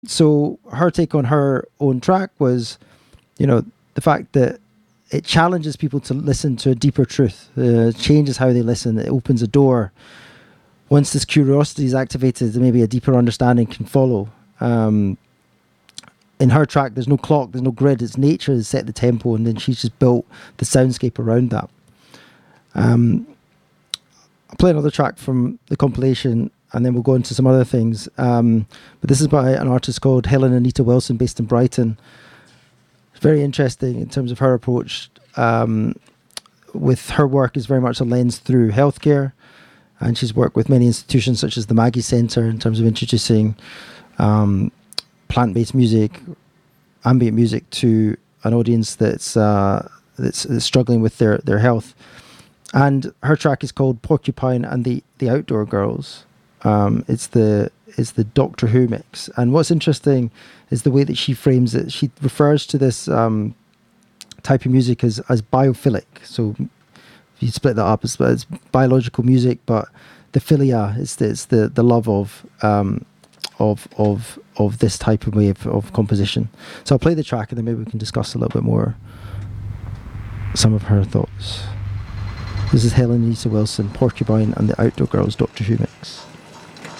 So her take on her own track was, the fact that it challenges people to listen to a deeper truth, changes how they listen. It opens a door. Once this curiosity is activated, maybe a deeper understanding can follow. In her track, there's no clock, there's no grid. It's nature that set the tempo, and then she's just built the soundscape around that. I'll play another track from the compilation, and then we'll go into some other things. But this is by an artist called Helen Anita Wilson, based in Brighton. Very interesting in terms of her approach. With her work is very much a lens through healthcare, and she's worked with many institutions such as the Maggie Centre in terms of introducing plant-based music, ambient music to an audience that's struggling with their health. And her track is called Porcupine and the Outdoor Girls. It's the Doctor Who mix. And what's interesting is the way that she frames it. She refers to this type of music as biophilic. So if you split that up, it's biological music, but the philia is the love of this type of way of composition. So I'll play the track, and then maybe we can discuss a little bit more some of her thoughts. This is Helen Anita Wilson, Porcupine and the Outdoor Girls Doctor Who mix.